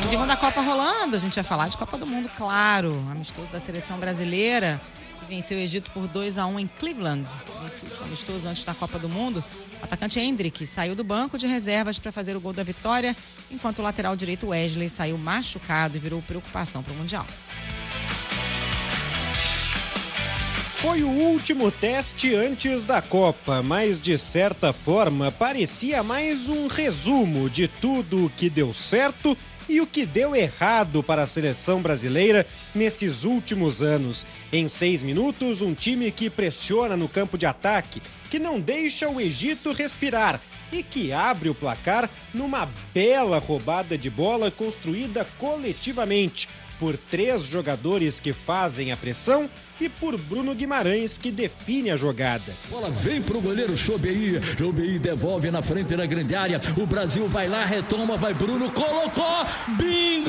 Divão da Copa rolando, a gente vai falar de Copa do Mundo, claro. Amistoso da seleção brasileira, que venceu o Egito por 2-1 em Cleveland. Nesse último amistoso antes da Copa do Mundo, o atacante Endrick saiu do banco de reservas para fazer o gol da vitória, enquanto o lateral direito Wesley saiu machucado e virou preocupação para o Mundial. Foi o último teste antes da Copa, mas de certa forma parecia mais um resumo de tudo o que deu certo e o que deu errado para a seleção brasileira nesses últimos anos. Em 6 minutos, um time que pressiona no campo de ataque, que não deixa o Egito respirar e que abre o placar numa bela roubada de bola construída coletivamente por 3 jogadores que fazem a pressão e por Bruno Guimarães, que define a jogada. Bola vem pro goleiro Chobeí. Chobeí devolve na frente da grande área. O Brasil vai lá, retoma, vai Bruno, colocou, bingo!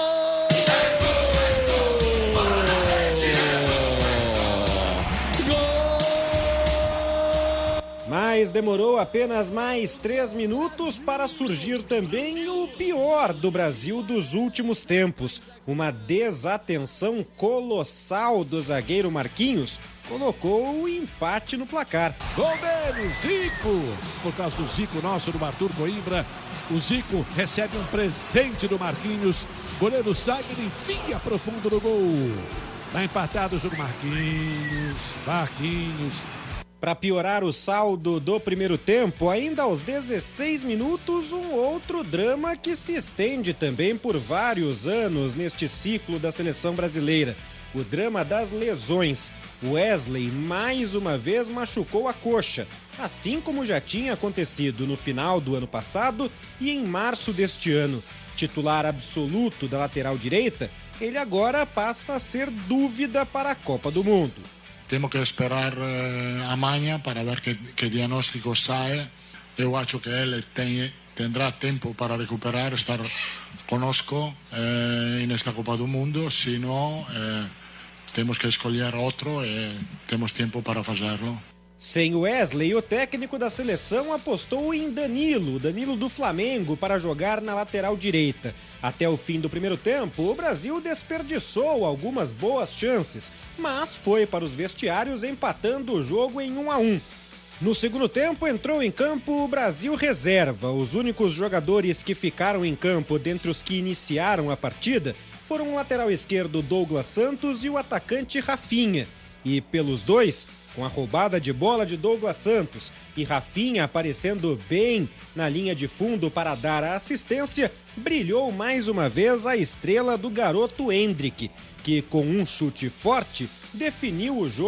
Mas demorou apenas mais 3 minutos para surgir também o pior do Brasil dos últimos tempos. Uma desatenção colossal do zagueiro Marquinhos colocou o empate no placar. Gol dele, Zico! Por causa do Zico nosso, do Arthur Coimbra, o Zico recebe um presente do Marquinhos. Goleiro sai, ele enfia profundo no gol. Tá empatado o jogo, Marquinhos. Para piorar o saldo do primeiro tempo, ainda aos 16 minutos, um outro drama que se estende também por vários anos neste ciclo da seleção brasileira. O drama das lesões. Wesley mais uma vez machucou a coxa, assim como já tinha acontecido no final do ano passado e em março deste ano. Titular absoluto da lateral direita, ele agora passa a ser dúvida para a Copa do Mundo. Temos que esperar amanhã para ver que diagnóstico sai. Eu acho que ele tendrá tempo para recuperar, estar conosco nesta Copa do Mundo. Se não, temos que escolher outro e temos tempo para fazê-lo. Sem Wesley, o técnico da seleção apostou em Danilo do Flamengo, para jogar na lateral direita. Até o fim do primeiro tempo, o Brasil desperdiçou algumas boas chances, mas foi para os vestiários empatando o jogo em 1-1. No segundo tempo, entrou em campo o Brasil reserva. Os únicos jogadores que ficaram em campo dentre os que iniciaram a partida foram o lateral esquerdo Douglas Santos e o atacante Rafinha. E pelos dois, com a roubada de bola de Douglas Santos e Rafinha aparecendo bem na linha de fundo para dar a assistência, brilhou mais uma vez a estrela do garoto Endrick, que com um chute forte definiu o jogo.